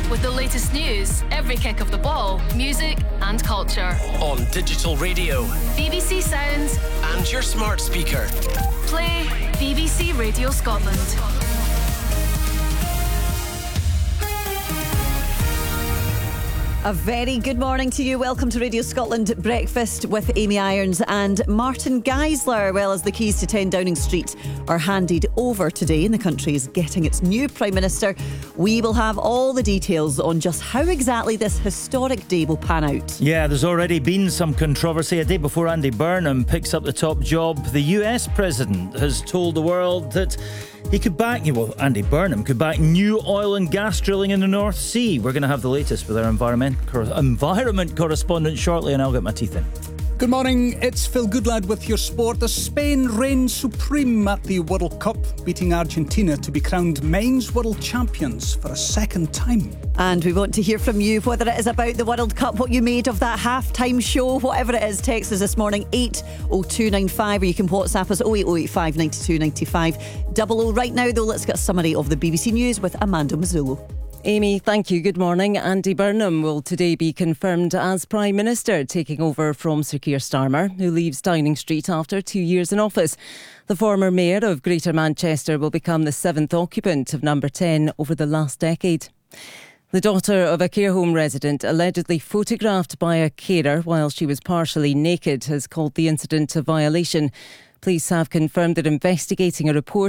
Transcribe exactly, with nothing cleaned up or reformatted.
with the latest news, every kick of the ball, music and culture. On digital radio, B B C Sounds and your smart speaker. Play B B C Radio Scotland. A very good morning to you. Welcome to Radio Scotland Breakfast with Amy Irons and Martin Geisler. Well, as the keys to ten Downing Street are handed over today and the country is getting its new Prime Minister, we will have all the details on just how exactly this historic day will pan out. Yeah, there's already been some controversy. A day before Andy Burnham picks up the top job, the U S President has told the world that he could back, well, Andy Burnham could back new oil and gas drilling in the North Sea. We're going to have the latest with our environment, environment correspondent shortly, and I'll get my teeth in. Good morning, it's Phil Goodlad with your sport. As Spain reigns supreme at the World Cup, beating Argentina to be crowned men's world champions for a second time. And we want to hear from you, whether it is about the World Cup, what you made of that half-time show, whatever it is. Text us this morning, eight oh two nine five, or you can WhatsApp us oh eight oh eight five nine two nine five double oh. Right now, though, let's get a summary of the B B C News with Amanda Mazzullo. Amy, thank you. Good morning. Andy Burnham will today be confirmed as Prime Minister, taking over from Sir Keir Starmer, who leaves Downing Street after two years in office. The former Mayor of Greater Manchester will become the seventh occupant of number ten over the last decade. The daughter of a care home resident allegedly photographed by a carer while she was partially naked has called the incident a violation. Police have confirmed they're investigating a report